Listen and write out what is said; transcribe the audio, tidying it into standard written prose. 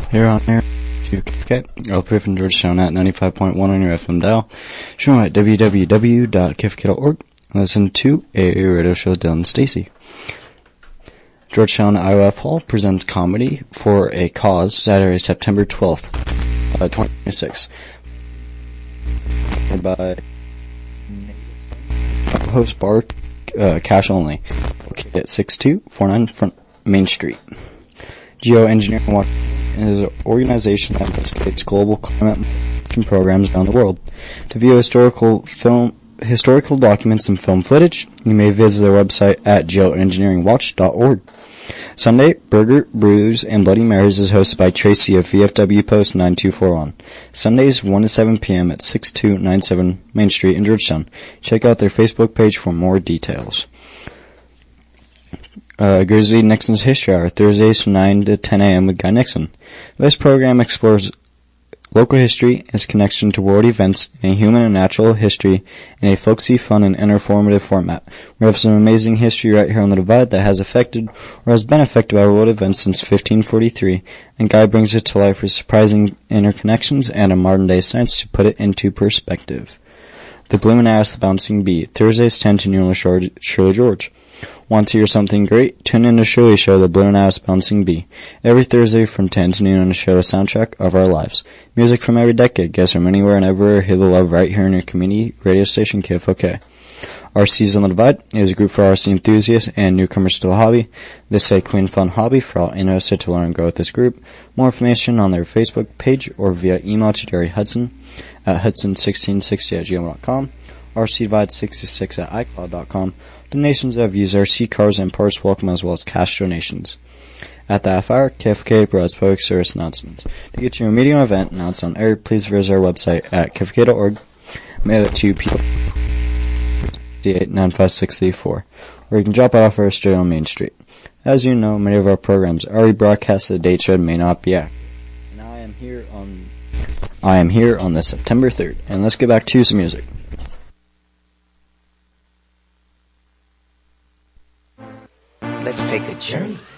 Here on air, okay, Elperiff and Georgetown at 95.1 on your FM dial. Show at www.kfk.org. Listen to a radio show with Dylan and Stacy. Georgetown IOF Hall presents Comedy for a Cause, Saturday, September 12th, 2026. By host bar, cash only, located at 6249 Front Main Street. Geoengineering Watch is an organization that investigates global climate programs around the world. To view historical documents and film footage, you may visit their website at geoengineeringwatch.org. Sunday, Burger, Brews, and Bloody Marys is hosted by Tracy of VFW Post 9241. Sundays 1 to 7 p.m. at 6297 Main Street in Georgetown. Check out their Facebook page for more details. Grizzly Nixon's History Hour, Thursdays from 9 to 10 a.m. with Guy Nixon. This program explores local history, its connection to world events, and human and natural history in a folksy, fun, and informative format. We have some amazing history right here on the Divide that has affected or has been affected by world events since 1543, and Guy brings it to life with surprising interconnections and a modern-day science to put it into perspective. The Bloomin' Ass the Bouncing Bee, Thursdays 10 to noon with Shirley George. Want to hear something great? Tune in to Shirley Show, The Bloomin' Ass Bouncing Bee, every Thursday from 10 to noon on the show The Soundtrack of Our Lives. Music from every decade, guests from anywhere and everywhere. Hear the love right here in your community radio station, KFOK. RC's on the Divide is a group for RC enthusiasts and newcomers to the hobby. This is a clean, fun hobby for all interested to learn and grow with this group. More information on their Facebook page or via email to Jerry Hudson at hudson1660@gmail.com, rcdivide66 at icloud.com. Donations of used RC cars and parts welcome, as well as cash donations. At the half hour, KFK provides public service announcements. To get your meeting or event announced on air, please visit our website at kfk.org. Mail it to people 95634, or you can drop it off our street on Main Street. As you know, many of our programs are rebroadcast, the dates read may not be accurate. And I am here on the September 3rd, and let's get back to some music. Let's take a journey.